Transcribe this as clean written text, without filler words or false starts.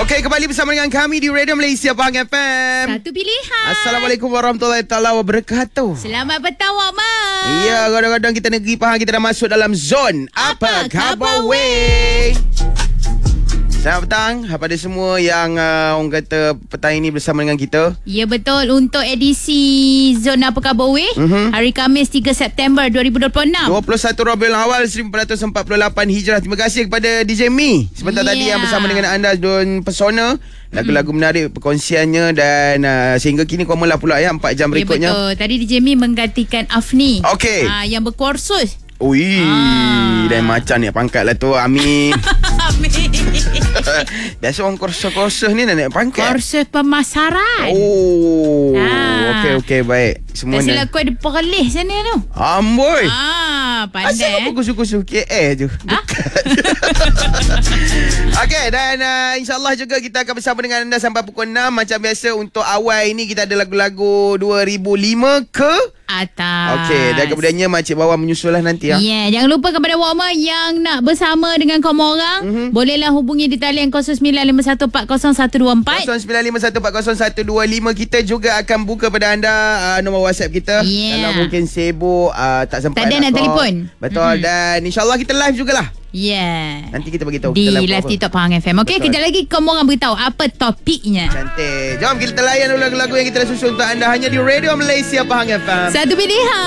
Okey, kembali bersama dengan kami di Radio Malaysia Pahang FM. Satu pilihan. Assalamualaikum warahmatullahi taala wabarakatuh. Selamat petang, Wak Mam. Ya, kadang-kadang kita negeri Pahang, kita dah masuk dalam zon Apa Khabar Weh. Selamat petang kepada semua yang orang kata petang ini bersama dengan kita. Ya, betul. Untuk edisi Zon Apa Khabar Weh, hari Khamis 3 September 2026. 21 Rabiul Awal 1448 Hijrah. Terima kasih kepada DJ Mi sebentar tadi yang bersama dengan anda Don Pesona. Lagu-lagu menarik perkongsiannya dan sehingga kini komolah pula 4 jam berikutnya. Ya, betul. Tadi DJ Mi menggantikan Afni. Okey. Yang berkursus. Ui, dan macam ni pangkat lah tu, Amin. Biasa orang kursus-kursus ni nak naik pangkat. Kursus pemasaran. Oh, okey, baik. Semua tak silap aku ada perlis sana tu. Amboi. Pandai. Asal aku kursus-kursus KL je. Okey, dan insyaAllah juga kita akan bersama dengan anda sampai pukul 6. Macam biasa untuk awal ini kita ada lagu-lagu 2005 ke atas. Okey, dan kemudiannya Makcik Bawang menyusul lah nanti ya. Ya, jangan lupa kepada Wama yang nak bersama dengan kamu orang, bolehlah hubungi di talian 0951400124. 0951400125. Kita juga akan buka pada anda nombor WhatsApp kita. Kalau mungkin sibuk, tak sempat tak ada nak telefon. Betul. Dan insyaAllah kita live jugalah. Nanti kita beritahu di kita live TikTok Pahang FM. Okey, kejap lagi kamu orang beritahu apa topiknya. Cantik. Jom kita layan lagu-lagu yang kita dah susun untuk anda hanya di Radio Malaysia Pahang FM. Satu pilihan.